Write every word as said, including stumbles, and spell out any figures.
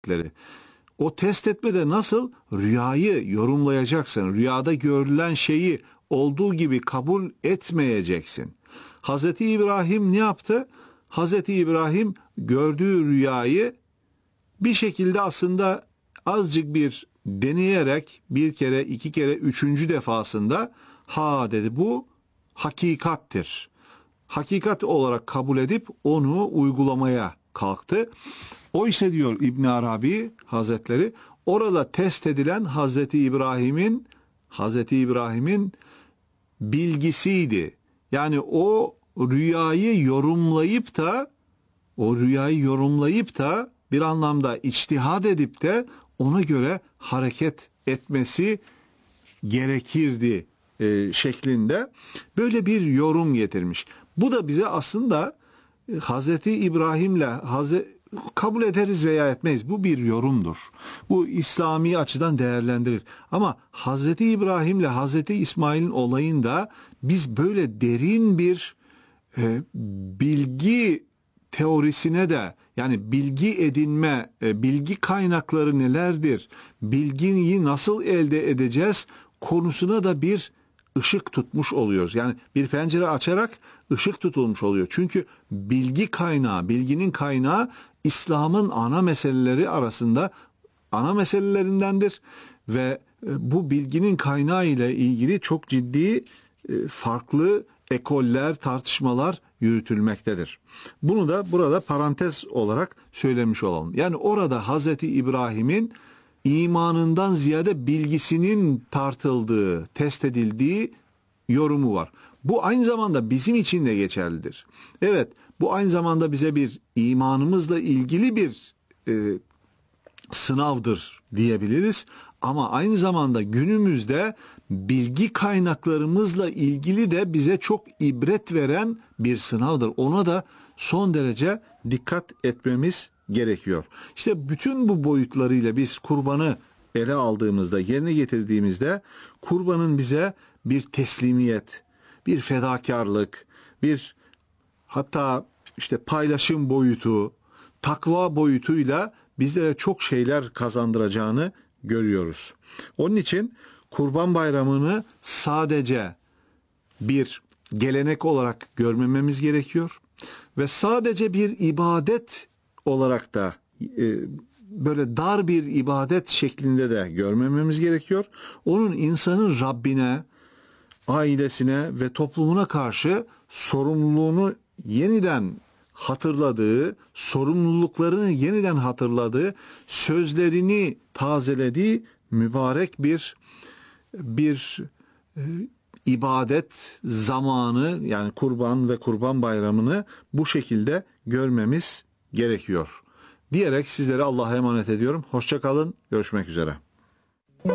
Hazretleri. O test etmede nasıl? Rüyayı yorumlayacaksın. Rüyada görülen şeyi olduğu gibi kabul etmeyeceksin. Hazreti İbrahim ne yaptı? Hazreti İbrahim gördüğü rüyayı bir şekilde aslında azıcık bir deneyerek bir kere, iki kere, üçüncü defasında ha dedi, bu hakikattir. Hakikat olarak kabul edip onu uygulamaya kalktı. Oysa diyor İbn Arabi Hazretleri, orada test edilen Hazreti İbrahim'in Hazreti İbrahim'in bilgisiydi. Yani o rüyayı yorumlayıp da o rüyayı yorumlayıp da bir anlamda içtihad edip de ona göre hareket etmesi gerekirdi e, şeklinde böyle bir yorum getirmiş. Bu da bize aslında e, Hazreti İbrahim'le Hazreti kabul ederiz veya etmeyiz. Bu bir yorumdur. Bu İslami açıdan değerlendirir. Ama Hazreti İbrahim'le Hazreti İsmail'in olayında biz böyle derin bir e, bilgi teorisine de, yani bilgi edinme, e, bilgi kaynakları nelerdir, bilgiyi nasıl elde edeceğiz konusuna da bir ışık tutmuş oluyoruz. Yani bir pencere açarak ışık tutulmuş oluyor. Çünkü bilgi kaynağı, bilginin kaynağı İslam'ın ana meseleleri arasında ana meselelerindendir ve bu bilginin kaynağı ile ilgili çok ciddi farklı ekoller, tartışmalar yürütülmektedir. Bunu da burada parantez olarak söylemiş olalım. Yani orada Hazreti İbrahim'in imanından ziyade bilgisinin tartıldığı, test edildiği yorumu var. Bu aynı zamanda bizim için de geçerlidir. Evet, bu aynı zamanda bize bir imanımızla ilgili bir e, sınavdır diyebiliriz. Ama aynı zamanda günümüzde bilgi kaynaklarımızla ilgili de bize çok ibret veren bir sınavdır. Ona da son derece dikkat etmemiz gerekiyor. İşte bütün bu boyutlarıyla biz kurbanı ele aldığımızda, yerine getirdiğimizde kurbanın bize bir teslimiyet, bir fedakarlık, bir hatta işte paylaşım boyutu, takva boyutuyla bizlere çok şeyler kazandıracağını görüyoruz. Onun için Kurban Bayramı'nı sadece bir gelenek olarak görmememiz gerekiyor ve sadece bir ibadet olarak da e, böyle dar bir ibadet şeklinde de görmememiz gerekiyor. Onun insanın Rabbine, ailesine ve toplumuna karşı sorumluluğunu yeniden hatırladığı, sorumluluklarını yeniden hatırladığı, sözlerini tazelediği mübarek bir bir e, ibadet zamanı, yani kurban ve kurban bayramını bu şekilde görmemiz gerekiyor. Diyerek sizlere Allah'a emanet ediyorum. Hoşça kalın. Görüşmek üzere.